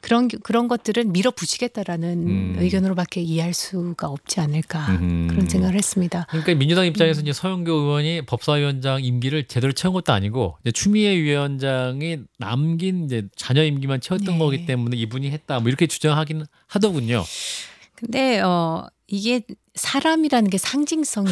그런 것들을 밀어붙이겠다라는 의견으로밖에 이해할 수가 없지 않을까 그런 생각을 했습니다. 그러니까 민주당 입장에서 이제 서영교 의원이 법사위원장 임기를 제대로 채운 것도 아니고 이제 추미애 위원장이 남긴 이제 잔여 임기만 채웠던 네. 거기 때문에 이분이 했다. 뭐 이렇게 주장하긴 하더군요. 근데 이게 사람이라는 게 상징성이